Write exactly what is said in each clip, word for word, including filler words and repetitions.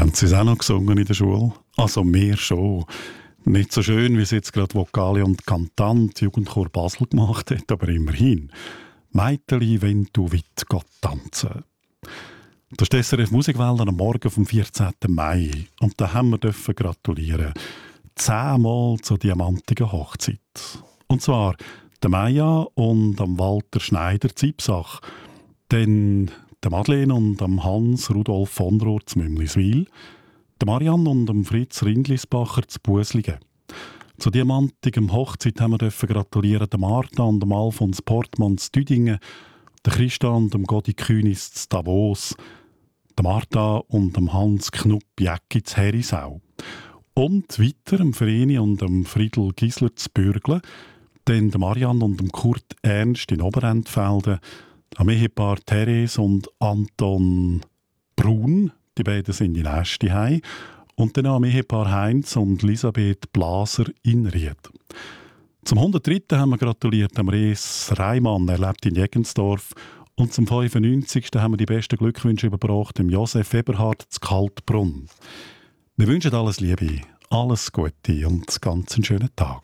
Haben Sie es auch noch gesungen in der Schule? Also mir schon. Nicht so schön, wie es jetzt gerade Vokale und Kantant Jugendchor Basel gemacht hat, aber immerhin. «Meiteli, wenn du wit gott tanzen». Das ist die S R F Musikwelle am Morgen vom vierzehnten Mai. Und da haben wir dürfen gratulieren. Zehnmal zur diamantigen Hochzeit. Und zwar der Maja und am Walter Schneider Zipsach. Dann der Madeleine und am Hans Rudolf von Rohr zu Mümliswil. Der Marianne und dem Fritz Rindlisbacher zu Busligen. Zu diamantigem Hochzeit haben wir dürfen gratulieren der Martha und dem Alfons Portmann zu Düdingen, der Christa und dem Godi Künis zu Davos, der Martha und dem Hans Knupp Jäcki zu Herisau. Und weiter dem Vreni und dem Friedel Gisler zu Bürgle, dann der Marianne und dem Kurt Ernst in Oberentfelden, am Ehepaar Therese und Anton Brun, die beiden sind in Ästihei, und dann am Ehepaar Heinz und Elisabeth Blaser in Ried. Zum hundertdritten haben wir gratuliert am Rees Reimann, er lebt in Jägensdorf, und zum fünfundneunzigsten haben wir die besten Glückwünsche überbracht dem Josef Eberhard zu Kaltbrunn. Wir wünschen alles Liebe, alles Gute und ganz einen schönen Tag.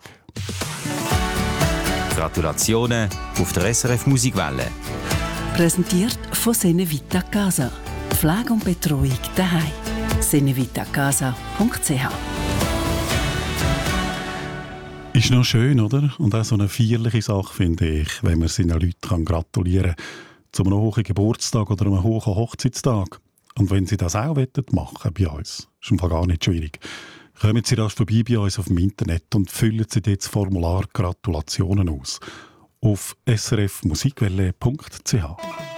Gratulationen auf der S R F Musikwelle. Präsentiert von Sene Vita Casa. Pflege und Betreuung daheim. senevitacasa punkt c h. Ist noch schön, oder? Und auch so eine feierliche Sache, finde ich, wenn man seinen Leuten gratulieren kann. Zu einem hohen Geburtstag oder einem hohen Hochzeitstag. Und wenn Sie das auch machen wollen bei uns, ist im Fall gar nicht schwierig. Kommen Sie rasch vorbei bei uns auf dem Internet und füllen Sie jetzt das Formular Gratulationen aus. Auf s r f musikwelle punkt c h.